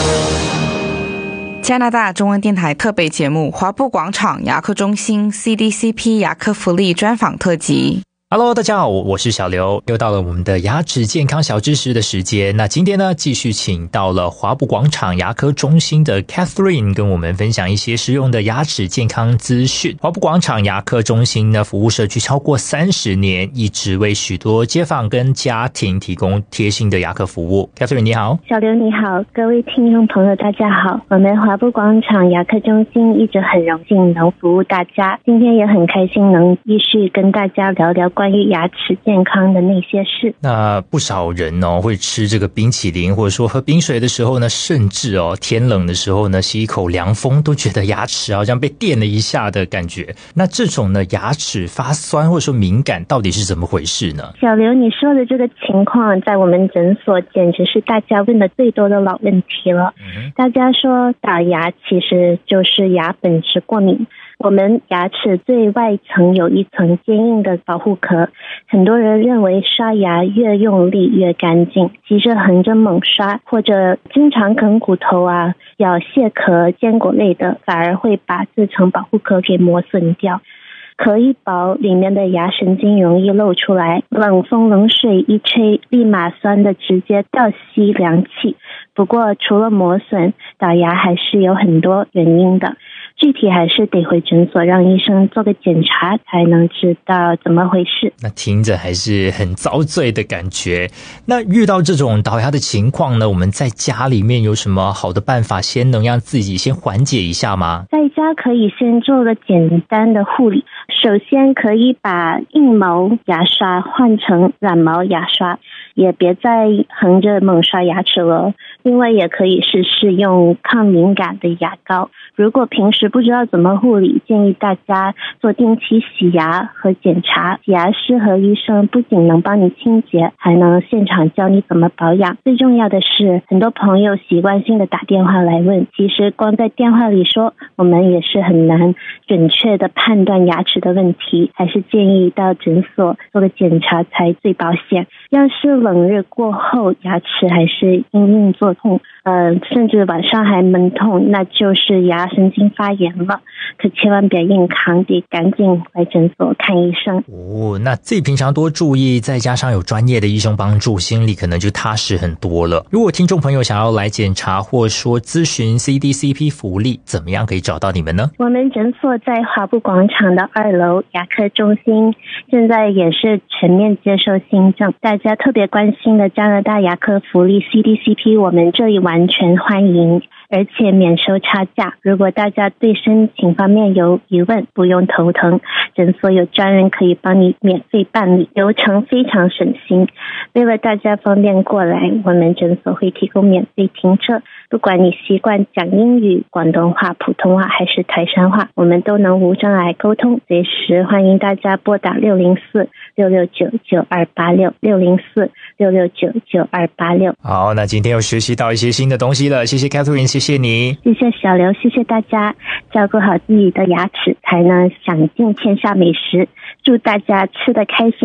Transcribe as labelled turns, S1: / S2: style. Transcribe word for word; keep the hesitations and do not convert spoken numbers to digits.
S1: 加拿大中文电台特备节目华埠广场牙科中心 C D C P 牙科福利专访特辑。
S2: Hello， 大家好，我是小刘，又到了我们的牙齿健康小知识的时间。那今天呢，继续请到了华埠广场牙科中心的 Catherine 跟我们分享一些实用的牙齿健康资讯。华埠广场牙科中心呢，服务社区超过三十年，一直为许多街坊跟家庭提供贴心的牙科服务。Catherine 你好。
S3: 小刘你好，各位听众朋友大家好，我们华埠广场牙科中心一直很荣幸能服务大家，今天也很开心能继续跟大家聊聊关于牙齿健康的那些事。
S2: 那不少人哦会吃这个冰淇淋，或者说喝冰水的时候呢，甚至哦天冷的时候呢吸一口凉风都觉得牙齿好像被电了一下的感觉。那这种呢牙齿发酸或者说敏感到底是怎么回事呢？
S3: 小刘你说的这个情况在我们诊所简直是大家问的最多的老问题了、嗯、大家说打牙其实就是牙本质过敏。我们牙齿最外层有一层坚硬的保护壳，很多人认为刷牙越用力越干净，急着横着猛刷或者经常啃骨头啊、咬蟹壳、坚果类的，反而会把这层保护壳给磨损掉。壳一薄，里面的牙神经容易露出来，冷风冷水一吹，立马酸的直接倒吸凉气。不过除了磨损，倒牙还是有很多原因的，具体还是得回诊所让医生做个检查才能知道怎么回事。
S2: 那听着还是很遭罪的感觉。那遇到这种倒牙的情况呢，我们在家里面有什么好的办法先能让自己先缓解一下吗？
S3: 在家可以先做个简单的护理，首先可以把硬毛牙刷换成软毛牙刷，也别再横着猛刷牙齿了。另外也可以试试用抗敏感的牙膏。如果平时不知道怎么护理，建议大家做定期洗牙和检查。洗牙师和医生不仅能帮你清洁，还能现场教你怎么保养。最重要的是，很多朋友习惯性的打电话来问，其实光在电话里说，我们也是很难准确的判断牙齿的问题，还是建议到诊所做个检查才最保险。要是冷日过后牙齿还是隐隐作痛，呃，甚至晚上还闷痛，那就是牙神经发炎了，可千万别硬扛，得赶紧来诊所看医生。
S2: 哦，那自己平常多注意，再加上有专业的医生帮助，心里可能就踏实很多了。如果听众朋友想要来检查或说咨询 C D C P 福利，怎么样可以找到你们呢？
S3: 我们诊所在华埠广场的二楼牙科中心，现在也是全面接受新政，大家特别关心的加拿大牙科福利 C D C P， 我们这里完全欢迎，而且免收差价。如果大家对申请方面有疑问，不用头疼，诊所有专人可以帮你免费办理，流程非常省心。为了大家方便过来，我们诊所会提供免费停车，不管你习惯讲英语、广东话、普通话还是台山话，我们都能无障碍沟通。随时欢迎大家拨打六零四六六九九二八六 六零四六六九九二八六。
S2: 好，那今天又学习到一些新的东西了，谢谢 Catherine， 谢谢你。
S3: 谢谢小刘，谢谢大家，照顾好自己的牙齿，才能享尽天下美食。祝大家吃得开心。